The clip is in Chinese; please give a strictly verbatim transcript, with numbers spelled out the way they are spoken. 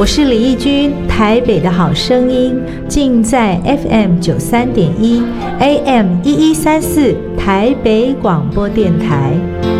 我是李义君，台北的好声音尽在 F M 九三点一 A M 一一三四台北广播电台。